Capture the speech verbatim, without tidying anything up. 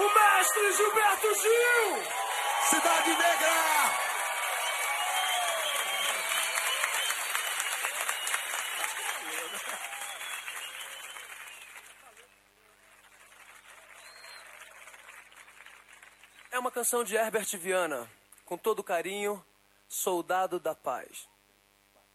O mestre Gilberto Gil! Cidade Negra! É uma canção de Herbert Viana, com todo carinho, Soldado da Paz.